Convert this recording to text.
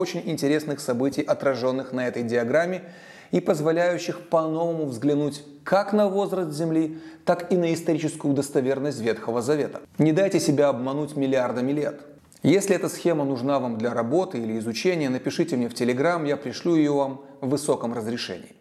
очень интересных событий, отраженных на этой диаграмме и позволяющих по-новому взглянуть как на возраст Земли, так и на историческую достоверность Ветхого Завета. Не дайте себя обмануть миллиардами лет. Если эта схема нужна вам для работы или изучения, напишите мне в Telegram, я пришлю ее вам в высоком разрешении.